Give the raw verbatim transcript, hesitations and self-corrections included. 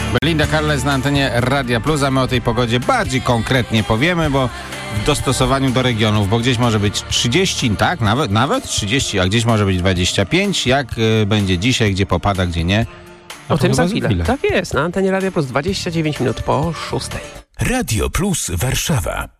Belinda Carles na antenie Radia Plus, a my o tej pogodzie bardziej konkretnie powiemy, bo w dostosowaniu do regionów, bo gdzieś może być trzydzieści, tak, nawet, nawet trzydzieści, a gdzieś może być dwadzieścia pięć. Jak y, będzie dzisiaj, gdzie popada, gdzie nie? O tym za chwilę. chwilę. Tak jest, na antenie Radia Plus dwadzieścia dziewięć minut po szóstej. Radio Plus Warszawa.